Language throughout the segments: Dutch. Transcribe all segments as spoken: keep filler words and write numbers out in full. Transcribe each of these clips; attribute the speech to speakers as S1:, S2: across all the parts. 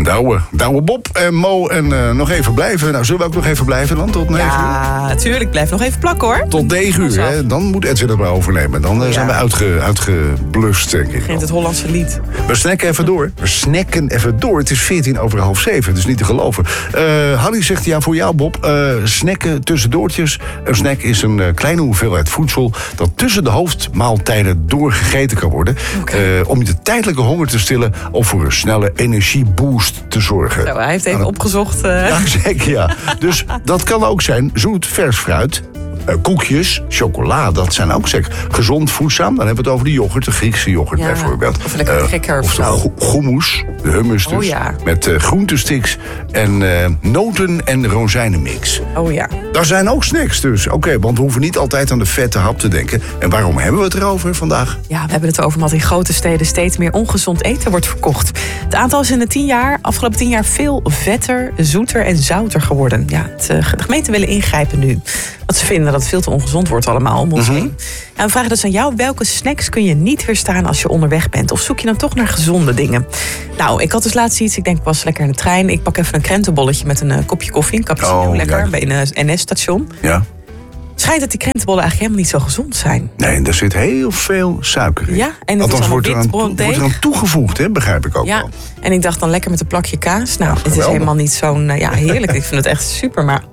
S1: En Douwe, Douwe Bob en Mo en uh, nog even blijven. Nou, zullen we ook nog even blijven dan tot negen uur?
S2: Ja, natuurlijk. Blijf nog even plakken hoor.
S1: Tot negen uur, hè? Dan moet Edwin het maar overnemen. Dan uh, ja. zijn we uitge, uitgeblust, denk ik.
S2: Begint het Hollandse lied.
S1: We snacken even door. We snacken even door. Het is veertien over half zeven, dus niet te geloven. Uh, Harry zegt, ja, voor jou Bob, uh, snacken tussendoortjes. Een snack is een uh, kleine hoeveelheid voedsel dat tussen de hoofdmaaltijden doorgegeten kan worden. Okay. Uh, om je de tijdelijke honger te stillen of voor een snelle energieboost te zorgen.
S2: Zo, hij heeft even nou, opgezocht. Uh...
S1: Ja, zeker, ja. Dus dat kan ook zijn zoet, vers fruit. Uh, koekjes, chocola, dat zijn ook zeker gezond, voedzaam. Dan hebben we het over de yoghurt, de Griekse yoghurt ja, bijvoorbeeld.
S2: Of lekker uh, gekker of,
S1: of de go- hummus, de hummus dus.
S2: Oh, ja.
S1: Met uh, groentesticks en uh, noten- en rozijnenmix.
S2: Oh ja.
S1: Daar zijn ook snacks dus. Oké, okay, want we hoeven niet altijd aan de vette hap te denken. En waarom hebben we het erover vandaag?
S2: Ja, we hebben het over omdat in grote steden steeds meer ongezond eten wordt verkocht. Het aantal is in de tien jaar, afgelopen tien jaar veel vetter, zoeter en zouter geworden. Ja, het, uh, de gemeenten willen ingrijpen nu. Want ze vinden dat het veel te ongezond wordt allemaal om ons heen. Mm-hmm. En we vragen dus aan jou, welke snacks kun je niet weerstaan als je onderweg bent? Of zoek je dan toch naar gezonde dingen? Nou, ik had dus laatst iets, ik denk ik was lekker in de trein. Ik pak even een krentenbolletje met een uh, kopje koffie, een cappuccino, oh, lekker, ja. bij een uh, N S-station. Ja. Schijnt dat die krentenbollen eigenlijk helemaal niet zo gezond zijn.
S1: Nee, er zit heel veel suiker in.
S2: Ja, en het
S1: Althans,
S2: is
S1: wordt er, aan, wordt er aan toegevoegd, hè, begrijp ik ook
S2: ja.
S1: wel.
S2: En ik dacht dan lekker met een plakje kaas. Nou,
S1: ja,
S2: het is helemaal niet zo'n... Uh, ja, heerlijk. Ik vind het echt super, maar...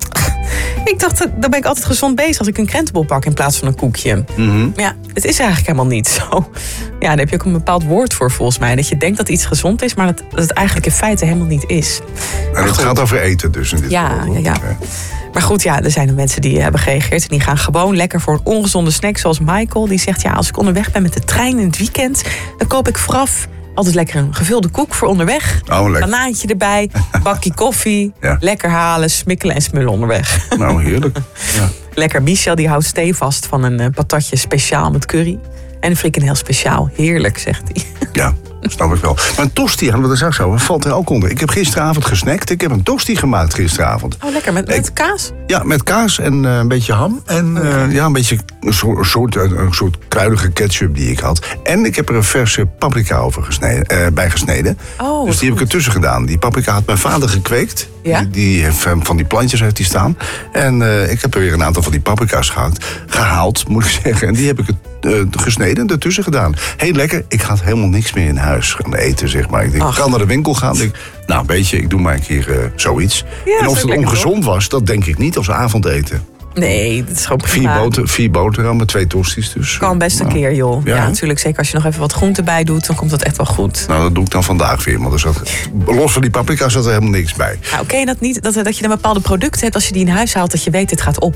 S2: Ik dacht, dan ben ik altijd gezond bezig als ik een krentenbol pak in plaats van een koekje. Mm-hmm. Maar ja, het is eigenlijk helemaal niet zo. Ja, daar heb je ook een bepaald woord voor volgens mij. Dat je denkt dat iets gezond is, maar dat, dat het eigenlijk in feite helemaal niet is.
S1: En het gaat over eten dus in dit
S2: ja,
S1: geval.
S2: Ja, ja.
S1: Okay.
S2: Maar goed, ja, er zijn er mensen die hebben gereageerd. En die gaan gewoon lekker voor een ongezonde snack. Zoals Michael, die zegt, ja, als ik onderweg ben met de trein in het weekend, dan koop ik vooraf altijd lekker een gevulde koek voor onderweg.
S1: Oh,
S2: banaantje erbij, bakje koffie. Ja. Lekker halen, smikkelen en smullen onderweg.
S1: Nou, heerlijk. Ja.
S2: Lekker. Michel die houdt stevast van een uh, patatje speciaal met curry. En een frikandel speciaal. Heerlijk, zegt hij.
S1: Ja, snap ik wel. Maar een tosti, hadden we er straks over, valt er ook onder. Ik heb gisteravond gesnackt. Ik heb een tosti gemaakt gisteravond.
S2: Oh, lekker. Met, met ik, kaas?
S1: Ja, met kaas en uh, een beetje ham. En uh, okay. ja, een beetje een soort, soort, een soort kruidige ketchup die ik had. En ik heb er een verse paprika over gesneden, uh, bij gesneden. Oh, dus die heb ik ertussen gedaan. Die paprika had mijn vader gekweekt. Ja? Die, die heeft, van die plantjes heeft hij staan. En uh, ik heb er weer een aantal van die paprika's gehaald, gehaald, moet ik zeggen. En die heb ik het uh, gesneden en ertussen gedaan. Heel lekker. Ik had helemaal niks meer in huis gaan eten, zeg maar. Ik denk, ik kan naar de winkel gaan. Ik, nou, weet je, ik doe maar een keer uh, zoiets. Ja, en of het ongezond was, dat denk ik niet als avondeten.
S2: Nee, dat is gewoon
S1: prima. Vier, boter, vier boterhammen, twee tosti's dus.
S2: Kan best een nou, keer, joh. Ja, ja, natuurlijk. Zeker als je nog even wat groente bij doet, dan komt dat echt wel goed.
S1: Nou, dat doe ik dan vandaag weer. Want er zat, los van die paprika zat er helemaal niks bij.
S2: Nou, ken je dat niet? Dat, dat je een bepaalde producten hebt, als je die in huis haalt, dat je weet, dit gaat op.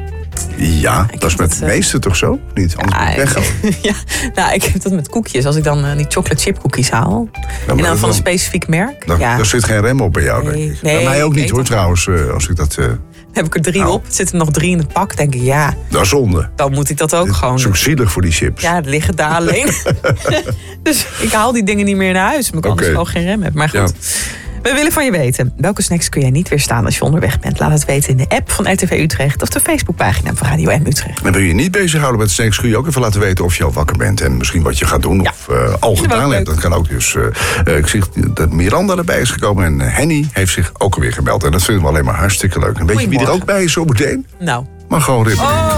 S1: Ja, ja dat is met het meeste uh, toch zo? Niet? Anders ja, moet ik weggooien.
S2: Ja, nou, ik heb dat met koekjes. Als ik dan uh, die chocolate chip cookies haal. Ja, en dan van dan, een specifiek merk.
S1: Daar,
S2: ja.
S1: daar zit geen rem op bij jou,
S2: nee,
S1: denk ik.
S2: Nee,
S1: bij mij ook niet, hoor,
S2: het.
S1: trouwens. Uh, als ik dat... Uh,
S2: heb ik er drie nou. op. Er zitten nog drie in het pak. Denk ik, ja.
S1: Dat is zonde.
S2: Dan moet ik dat ook
S1: Dit,
S2: gewoon.
S1: Het is ook zielig voor die chips.
S2: Ja, het liggen daar alleen. Dus ik haal die dingen niet meer naar huis. Omdat ik okay. anders gewoon geen rem heb. Maar goed. Ja. We willen van je weten. Welke snacks kun jij niet weerstaan als je onderweg bent? Laat het weten in de app van R T V Utrecht of de Facebookpagina van Radio M Utrecht.
S1: En wil je je niet bezighouden met snacks, kun je ook even laten weten of je al wakker bent. En misschien wat je gaat doen ja. of uh, al gedaan hebt. Dat kan ook dus. Uh, uh, ik zie dat Miranda erbij is gekomen en uh, Henny heeft zich ook alweer gebeld. En dat vinden we alleen maar hartstikke leuk. En weet je wie er ook bij is zo meteen?
S2: Nou.
S1: Maar gewoon Rip.
S2: Oh.